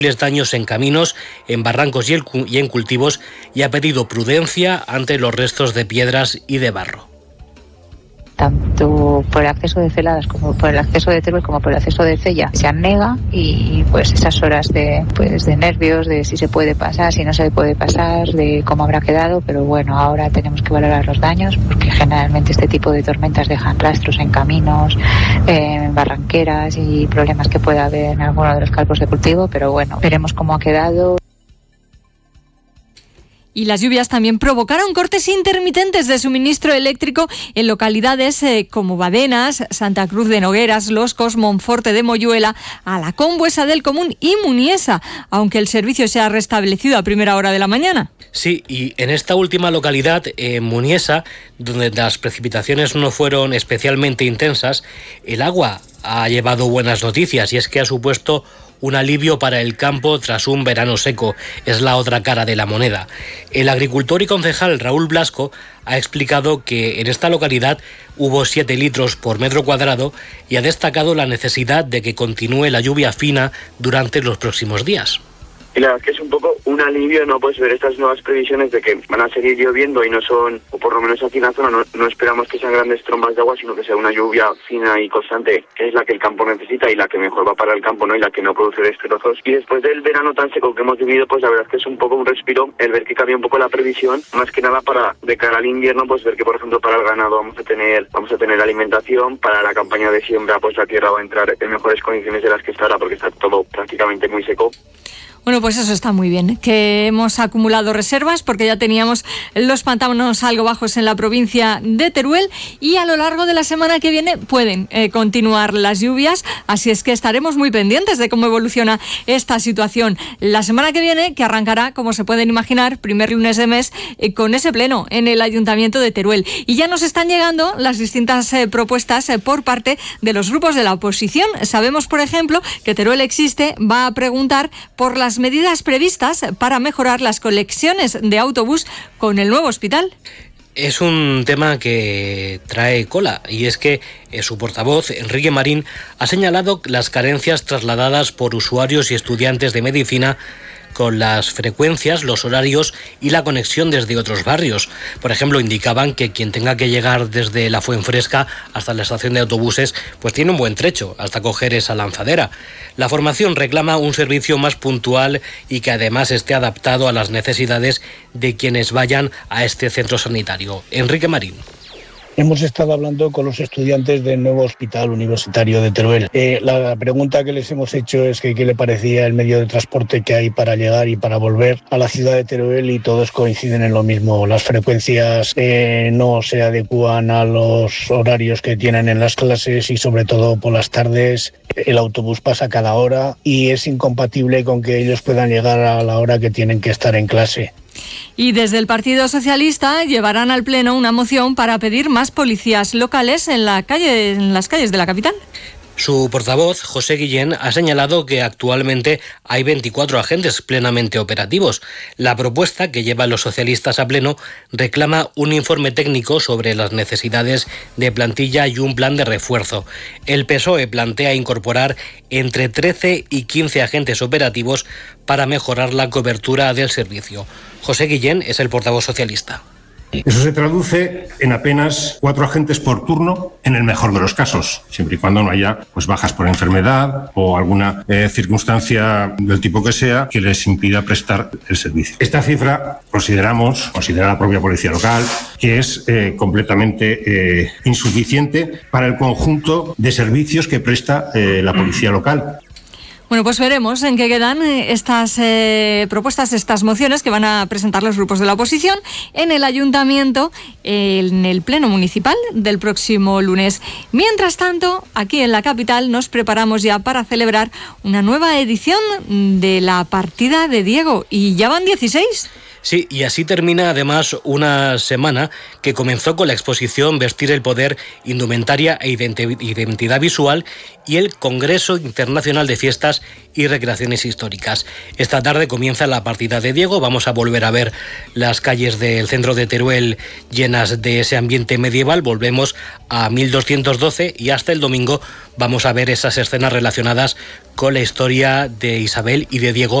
daños en caminos, en barrancos y en cultivos, y ha pedido prudencia ante los restos de piedras y de barro. Tanto por el acceso de Celadas como por el acceso de Teruel como por el acceso de Cella se anega, y pues esas horas de nervios, de si se puede pasar, si no se puede pasar, de cómo habrá quedado, pero bueno, ahora tenemos que valorar los daños, porque generalmente este tipo de tormentas dejan rastros en caminos, en barranqueras y problemas que pueda haber en alguno de los campos de cultivo, pero bueno, veremos cómo ha quedado. Y las lluvias también provocaron cortes intermitentes de suministro eléctrico en localidades como Badenas, Santa Cruz de Nogueras, Los Cos, Monforte de Moyuela, Alacón, Buesa del Común y Muniesa, aunque el servicio se ha restablecido a primera hora de la mañana. Sí, y en esta última localidad, en Muniesa, donde las precipitaciones no fueron especialmente intensas, el agua ha llevado buenas noticias, y es que ha supuesto un alivio para el campo tras un verano seco. Es la otra cara de la moneda. El agricultor y concejal Raúl Blasco ha explicado que en esta localidad hubo 7 litros por metro cuadrado y ha destacado la necesidad de que continúe la lluvia fina durante los próximos días. Y la verdad es que es un poco un alivio, ¿no? Pues ver estas nuevas previsiones de que van a seguir lloviendo y no son, o por lo menos aquí en la zona, no esperamos que sean grandes trombas de agua, sino que sea una lluvia fina y constante, que es la que el campo necesita y la que mejor va para el campo, ¿no? Y la que no produce destrozos. Y después del verano tan seco que hemos vivido, pues la verdad es que es un poco un respiro el ver que cambia un poco la previsión, más que nada para, de cara al invierno, pues ver que, por ejemplo, para el ganado vamos a tener alimentación, para la campaña de siembra, pues la tierra va a entrar en mejores condiciones de las que está ahora, porque está todo prácticamente muy seco. Bueno, pues eso está muy bien, que hemos acumulado reservas porque ya teníamos los pantanos algo bajos en la provincia de Teruel, y a lo largo de la semana que viene pueden continuar las lluvias, así es que estaremos muy pendientes de cómo evoluciona esta situación. La semana que viene, que arrancará, como se pueden imaginar, primer lunes de mes, con ese pleno en el Ayuntamiento de Teruel. Y ya nos están llegando las distintas propuestas por parte de los grupos de la oposición. Sabemos, por ejemplo, que Teruel Existe va a preguntar por las medidas previstas para mejorar las conexiones de autobús con el nuevo hospital. Es un tema que trae cola, y es que su portavoz, Enrique Marín, ha señalado las carencias trasladadas por usuarios y estudiantes de medicina con las frecuencias, los horarios y la conexión desde otros barrios. Por ejemplo, indicaban que quien tenga que llegar desde la Fuenfresca hasta la estación de autobuses, pues tiene un buen trecho hasta coger esa lanzadera. La formación reclama un servicio más puntual y que además esté adaptado a las necesidades de quienes vayan a este centro sanitario. Enrique Marín. Hemos estado hablando con los estudiantes del nuevo Hospital Universitario de Teruel. La pregunta que les hemos hecho es que qué le parecía el medio de transporte que hay para llegar y para volver a la ciudad de Teruel, y todos coinciden en lo mismo. Las frecuencias no se adecúan a los horarios que tienen en las clases, y sobre todo por las tardes el autobús pasa cada hora y es incompatible con que ellos puedan llegar a la hora que tienen que estar en clase. Y desde el Partido Socialista llevarán al Pleno una moción para pedir más policías locales en las calles de la capital. Su portavoz, José Guillén, ha señalado que actualmente hay 24 agentes plenamente operativos. La propuesta que llevan los socialistas a pleno reclama un informe técnico sobre las necesidades de plantilla y un plan de refuerzo. El PSOE plantea incorporar entre 13 y 15 agentes operativos para mejorar la cobertura del servicio. José Guillén es el portavoz socialista. Eso se traduce en apenas 4 agentes por turno, en el mejor de los casos, siempre y cuando no haya bajas por enfermedad o alguna circunstancia del tipo que sea que les impida prestar el servicio. Esta cifra considera la propia Policía Local, que es completamente insuficiente para el conjunto de servicios que presta la Policía Local. Bueno, pues veremos en qué quedan estas propuestas, estas mociones que van a presentar los grupos de la oposición en el Ayuntamiento, en el Pleno Municipal del próximo lunes. Mientras tanto, aquí en la capital nos preparamos ya para celebrar una nueva edición de la partida de Diego, y ya van 16. Sí, y así termina además una semana que comenzó con la exposición Vestir el Poder, Indumentaria e Identidad Visual y el Congreso Internacional de Fiestas y Recreaciones Históricas. Esta tarde comienza la partida de Diego, vamos a volver a ver las calles del centro de Teruel llenas de ese ambiente medieval, volvemos a 1212 y hasta el domingo vamos a ver esas escenas relacionadas con la historia de Isabel y de Diego